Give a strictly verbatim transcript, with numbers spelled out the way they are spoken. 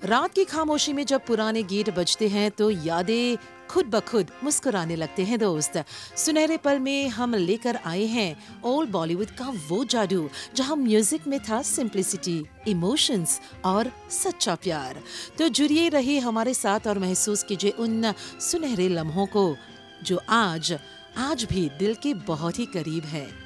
रात की खामोशी में जब पुराने गीत बजते हैं तो यादें खुद ब खुद मुस्कुराने लगते हैं दोस्त। सुनहरे पल में हम लेकर आए हैं ओल्ड बॉलीवुड का वो जादू जहां म्यूजिक में था सिंप्लिसिटी, इमोशंस और सच्चा प्यार। तो जुड़िए रहिए हमारे साथ और महसूस कीजिए उन सुनहरे लम्हों को जो आज आज भी दिल के बहुत ही करीब है।